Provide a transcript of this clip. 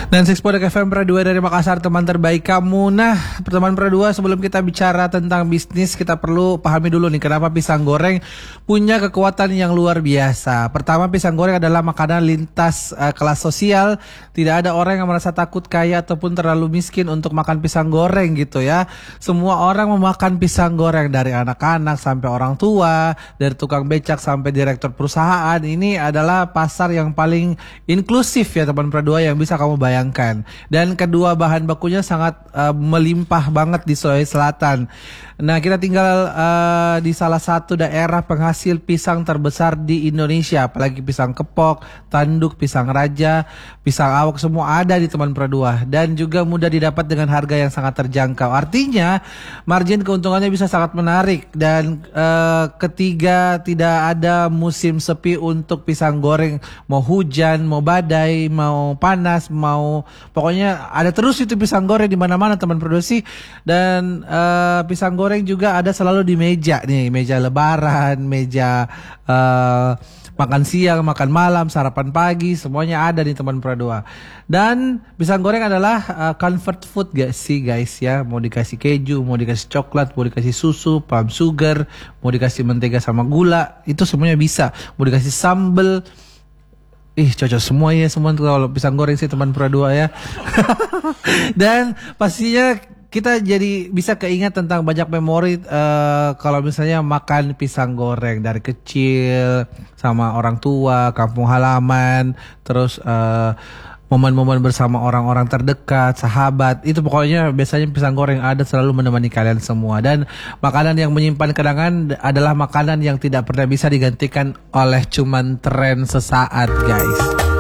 Dan Sixpodek FM Pro 2 dari Makassar, teman terbaik kamu. Nah, teman Pro 2, sebelum kita bicara tentang bisnis, kita perlu pahami dulu nih kenapa pisang goreng punya kekuatan yang luar biasa. Pertama, pisang goreng adalah makanan lintas kelas sosial. Tidak ada orang yang merasa takut kaya ataupun terlalu miskin untuk makan pisang goreng gitu ya. Semua orang memakan pisang goreng, dari anak-anak sampai orang tua, dari tukang becak sampai direktur perusahaan. Ini adalah pasar yang paling inklusif ya teman Pro 2 yang bisa kamu bayangkan. Dan kedua, bahan bakunya sangat melimpah banget di Sulawesi Selatan. Nah, kita tinggal di salah satu daerah penghasil pisang terbesar di Indonesia. Apalagi pisang kepok, tanduk, pisang raja, pisang awok, semua ada di teman Pro 2. Dan juga mudah didapat dengan harga yang sangat terjangkau. Artinya margin keuntungannya bisa sangat menarik. Dan ketiga, tidak ada musim sepi untuk pisang goreng. Mau hujan, mau badai, mau panas, mau pokoknya ada terus itu pisang goreng di mana-mana teman produksi. Dan pisang goreng juga ada selalu di meja nih, meja lebaran, meja makan siang, makan malam, sarapan pagi, semuanya ada nih teman Pro 2. Dan pisang goreng adalah comfort food gak sih guys ya. Mau dikasih keju, mau dikasih coklat, mau dikasih susu, palm sugar, mau dikasih mentega sama gula, itu semuanya bisa. Mau dikasih sambal, cocok semua ya, semua kalau pisang goreng sih teman Pro 2 ya. Dan pastinya kita jadi bisa keingat tentang banyak memori kalau misalnya makan pisang goreng dari kecil sama orang tua, kampung halaman, terus momen-momen bersama orang-orang terdekat, sahabat. Itu pokoknya biasanya pisang goreng ada selalu menemani kalian semua. Dan makanan yang menyimpan kenangan adalah makanan yang tidak pernah bisa digantikan oleh cuman tren sesaat guys.